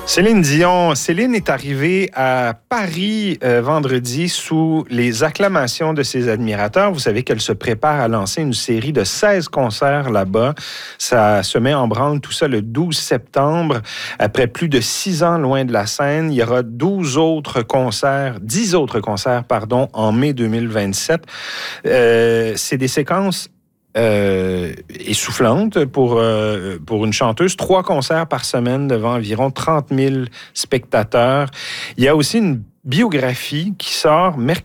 Céline Dion. Céline est arrivée à Paris vendredi sous les acclamations de ses admirateurs. Vous savez qu'elle se prépare à lancer une série de 16 concerts là-bas. Ça se met en branle tout ça le 12 septembre. Après plus de 6 ans loin de la scène, il y aura 10 autres concerts, en mai 2027. C'est des séquences essoufflante pour une chanteuse. 3 concerts par semaine devant environ 30 000 spectateurs. Il y a aussi une biographie qui sort mercredi